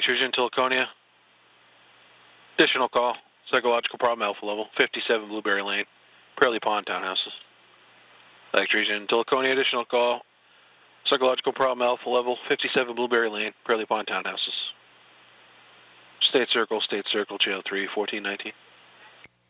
Electrogen, Tiliconia. Additional call. Psychological problem alpha level. 57 Blueberry Lane. Prairie Pond Townhouses. Electrogen, Tiliconia. Additional call. Psychological problem alpha level. 57 Blueberry Lane. Prairie Pond Townhouses. State Circle, channel 3, 1419.